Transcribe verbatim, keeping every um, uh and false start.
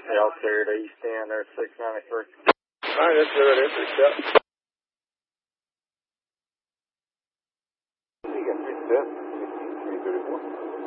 Y'all cleared East End there, six ninety-three. All right, that's good. That's accept. You got three steps, three thirty-one.